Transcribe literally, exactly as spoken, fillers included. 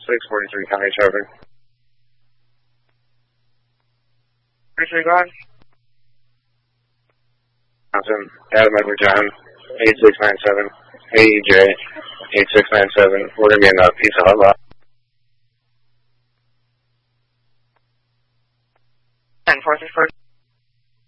six forty-three county traffic. three three five. Awesome. Adam Edward John, eight six nine seven. A E J, eight six nine seven. We're going to be in a Pizza Hut lot. ten four three four.